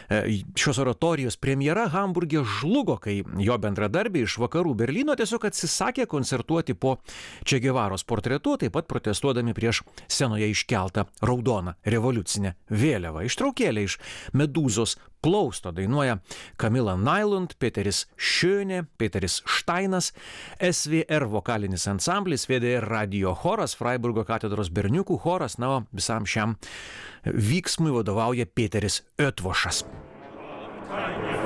šios oratorijos premjera Hamburge žlugo, kai jo bendradarbiai iš vakarų Berlyno tiesiog atsisakė koncertuoti po Che Guevaros portretu, taip pat protestuodami prieš scenoje iškeltą raudoną revoliucinę vėliavą. Ištraukėlė iš Medūzos plausto dainuoja Camilla Nylund, Peteris Schöne, Peteris Steinas, SVR vokalinis ansamblis, VDR radio choras, Freiburgo katedros berniukų choras, na, o visam šiam vyksmui vadovauja Peteris Oetvošas.